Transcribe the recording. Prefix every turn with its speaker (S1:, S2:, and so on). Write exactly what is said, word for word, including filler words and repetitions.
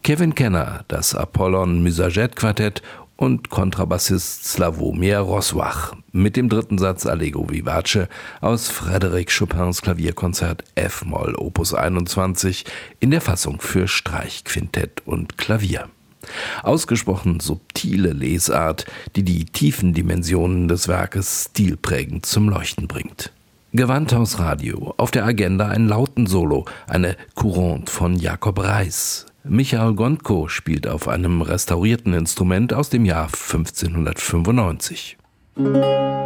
S1: Kevin Kenner, das Apollon-Musajet-Quartett und Kontrabassist Slawomir Rozwach mit dem dritten Satz Allegro vivace aus Frédéric Chopins Klavierkonzert F-Moll Opus einundzwanzig in der Fassung für Streichquintett und Klavier. Ausgesprochen subtile Lesart, die die tiefen Dimensionen des Werkes stilprägend zum Leuchten bringt. Gewandhaus Radio, auf der Agenda ein Lautensolo, eine Courante von Jakob Reis. Michael Gondko spielt auf einem restaurierten Instrument aus dem Jahr fünfzehnhundertfünfundneunzig.